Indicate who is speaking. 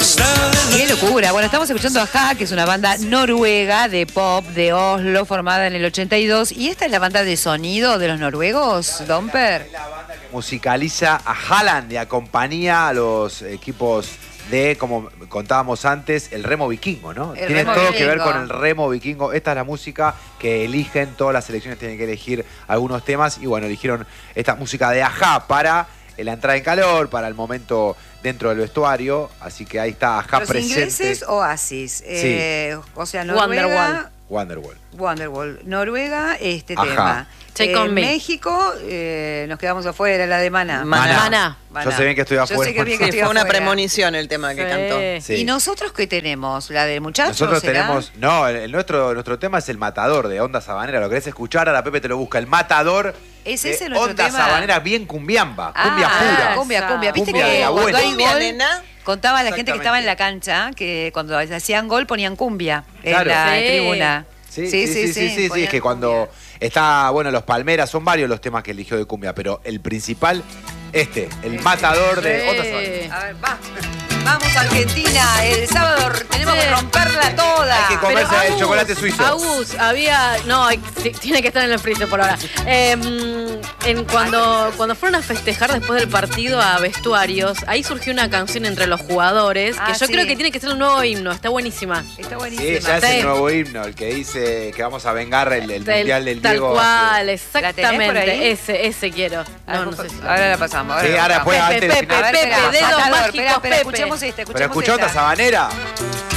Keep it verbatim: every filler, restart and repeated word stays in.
Speaker 1: Qué locura. Bueno, estamos escuchando a Ajá, que es una banda noruega de pop de Oslo, formada en el ochenta y dos. ¿Y esta es la banda de sonido de los noruegos, Domper?
Speaker 2: La banda que musicaliza a Haaland y acompaña a los equipos de, como contábamos antes, el remo vikingo, ¿no?
Speaker 1: El
Speaker 2: Tiene
Speaker 1: remo
Speaker 2: todo
Speaker 1: vikingo.
Speaker 2: que ver con el remo vikingo. Esta es la música que eligen, todas las selecciones tienen que elegir algunos temas y bueno, eligieron esta música de Ajá para la entrada en calor, para el momento dentro del vestuario, así que ahí está Ajá
Speaker 1: Los
Speaker 2: presente.
Speaker 1: ingleses, Oasis.
Speaker 2: Sí.
Speaker 1: Eh, o sea, Noruega.
Speaker 3: Wonderwall.
Speaker 2: Wonderwall.
Speaker 1: Wonderwall. Noruega, este
Speaker 2: Ajá.
Speaker 1: tema.
Speaker 3: Take
Speaker 1: Eh,
Speaker 3: on me.
Speaker 1: México, eh, nos quedamos afuera, la de Maná.
Speaker 3: Maná. Maná.
Speaker 1: Maná.
Speaker 2: Yo sé bien que estoy
Speaker 1: Yo
Speaker 2: afuera.
Speaker 1: sé que bien que
Speaker 4: Sí,
Speaker 1: estoy
Speaker 4: fue una
Speaker 1: afuera.
Speaker 4: premonición el tema que
Speaker 3: Sí.
Speaker 4: cantó.
Speaker 2: Sí.
Speaker 1: ¿Y nosotros qué tenemos? ¿La de muchachos?
Speaker 2: Nosotros
Speaker 1: será?
Speaker 2: tenemos, no, el, el nuestro, nuestro tema es el Matador de Onda Sabanera. ¿Lo querés escuchar? Ahora Pepe te lo busca. El Matador
Speaker 1: ¿Es
Speaker 2: de
Speaker 1: ese nuestro
Speaker 2: Onda
Speaker 1: tema?
Speaker 2: Sabanera, bien cumbiamba, cumbia
Speaker 1: Ah,
Speaker 2: pura.
Speaker 1: Cumbia, cumbia. Viste
Speaker 2: Cumbia de
Speaker 1: que
Speaker 2: la
Speaker 1: cuando
Speaker 2: buena.
Speaker 1: hay
Speaker 4: Cumbia,
Speaker 1: gol,
Speaker 4: nena.
Speaker 1: contaba la gente que estaba en la
Speaker 2: Exactamente.
Speaker 1: cancha que cuando hacían gol ponían cumbia
Speaker 2: Claro.
Speaker 1: en la
Speaker 3: Sí.
Speaker 1: tribuna.
Speaker 2: Sí, sí, sí, sí, sí, sí,
Speaker 1: ponían
Speaker 2: es que cuando
Speaker 1: cumbia.
Speaker 2: está, bueno, los Palmeras, son varios los temas que eligió de cumbia, pero el principal, este, el Matador de
Speaker 3: Sí.
Speaker 2: Onda Sabanera.
Speaker 1: A ver, va. Vamos Argentina, el sábado tenemos
Speaker 3: Sí.
Speaker 1: que romperla toda.
Speaker 2: Hay que comerse
Speaker 3: Pero,
Speaker 2: el
Speaker 3: Agus,
Speaker 2: chocolate suizo.
Speaker 3: Agus, había. No, hay- t- tiene que estar en el freezer por ahora. Eh, en cuando, cuando fueron a festejar después del partido a vestuarios, ahí surgió una canción entre los jugadores
Speaker 1: Ah,
Speaker 3: que yo
Speaker 1: sí.
Speaker 3: creo que tiene que ser un nuevo himno. Está buenísima.
Speaker 1: Está
Speaker 2: Sí,
Speaker 1: buenísima.
Speaker 2: ya es
Speaker 3: Sí.
Speaker 2: el nuevo himno, el que dice que vamos a vengar el, el
Speaker 3: Del-
Speaker 2: mundial del
Speaker 3: tal
Speaker 2: Diego.
Speaker 3: cual,
Speaker 1: ¿La tenés por
Speaker 3: exactamente.
Speaker 1: ahí?
Speaker 3: Ese, ese quiero.
Speaker 1: Ah,
Speaker 3: No, no sé si-
Speaker 1: ahora la pasamos.
Speaker 2: Sí,
Speaker 1: la
Speaker 2: ahora
Speaker 1: pasamos.
Speaker 2: después,
Speaker 3: Pepe,
Speaker 2: antes del
Speaker 3: Pepe,
Speaker 2: final.
Speaker 1: A ver,
Speaker 3: Pepe,
Speaker 1: espera,
Speaker 3: dedos
Speaker 1: Matador,
Speaker 3: mágicos,
Speaker 1: espera, espera,
Speaker 3: Pepe.
Speaker 1: escuchemos esta,
Speaker 2: Pero
Speaker 1: escuchemos
Speaker 2: escuchó Onda
Speaker 1: esta.
Speaker 2: Sabanera.